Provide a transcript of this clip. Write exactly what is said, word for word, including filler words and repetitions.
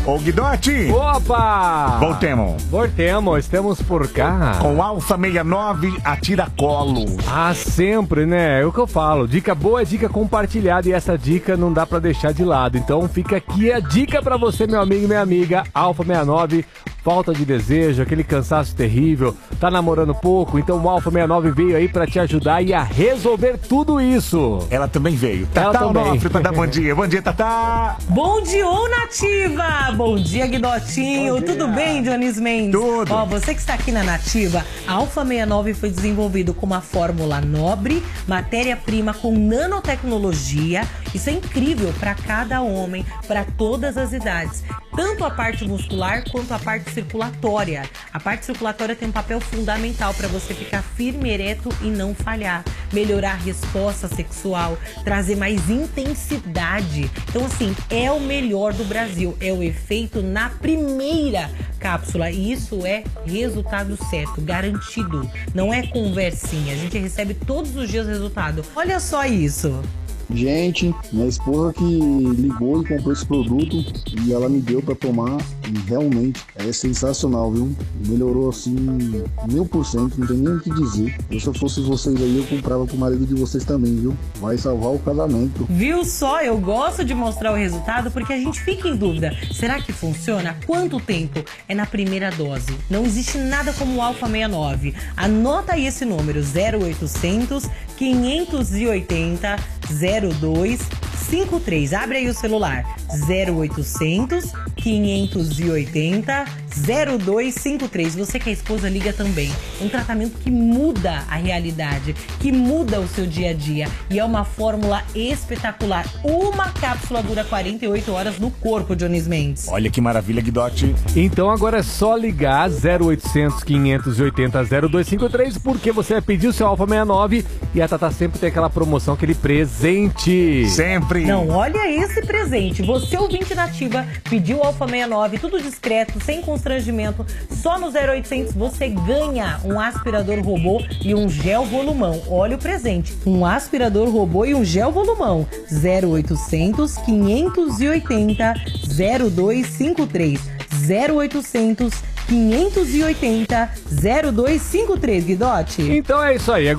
Ô Guidotti! Opa! Voltemos. Voltemos, estamos por cá. Com Alfa sessenta e nove, a tiracolo. Ah, sempre, né? É o que eu falo. Dica boa é dica compartilhada e essa dica não dá pra deixar de lado. Então fica aqui a dica pra você, meu amigo e minha amiga. Alfa sessenta e nove, falta de desejo, aquele cansaço terrível, tá namorando pouco, então o Alfa sessenta e nove veio aí pra te ajudar e a resolver tudo isso. Ela também veio. Ela Tatá também. Onofre pra dar bom dia. Bom dia, Tatá! Bom dia, Nativa! Bom dia, Guidotinho! Bom dia. Tudo bem, Dionis Mendes? Tudo. Ó, você que está aqui na Nativa, a Alfa sessenta e nove foi desenvolvido com uma fórmula nobre, matéria-prima com nanotecnologia. Isso é incrível para cada homem, para todas as idades. Tanto a parte muscular quanto a parte circulatória. A parte circulatória tem um papel fundamental para você ficar firme, ereto e não falhar. Melhorar a resposta sexual, trazer mais intensidade. Então, assim, é o melhor do Brasil. É o efeito na primeira cápsula. E isso é resultado certo, garantido. Não é conversinha. A gente recebe todos os dias resultado. Olha só isso. Gente, minha esposa que ligou e comprou esse produto e ela me deu pra tomar e realmente é sensacional, viu? Melhorou assim mil por cento, não tem nem o que dizer. Eu, se eu fosse vocês aí, eu comprava pro marido de vocês também, viu? Vai salvar o casamento. Viu só? Eu gosto de mostrar o resultado porque a gente fica em dúvida. Será que funciona? Quanto tempo? É na primeira dose. Não existe nada como o Alfa sessenta e nove. Anota aí esse número, zero oitocentos, quinhentos e oitenta, zero dois cinco três. Abre aí o celular. zero oitocentos, quinhentos e oitenta, zero dois cinco três. Você que é esposa, liga também. Um tratamento que muda a realidade, que muda o seu dia a dia. E é uma fórmula espetacular. Uma cápsula dura quarenta e oito horas no corpo, Dionis Mendes. Olha que maravilha, Guidotti. Então agora é só ligar zero oitocentos, quinhentos e oitenta, zero dois cinco três porque você vai pedir o seu Alfa sessenta e nove e a Tatá sempre tem aquela promoção, aquele presente. Sempre. Não, olha esse presente. Você, ouvinte Nativa, pediu o Alfa sessenta e nove, tudo discreto, sem constrangimento. Só no zero oitocentos você ganha um aspirador robô e um gel volumão. Olha o presente. Um aspirador robô e um gel volumão. zero oitocentos, quinhentos e oitenta, zero dois cinco três. zero oitocentos, quinhentos e oitenta, zero dois cinco três, Guidotti. Então é isso aí.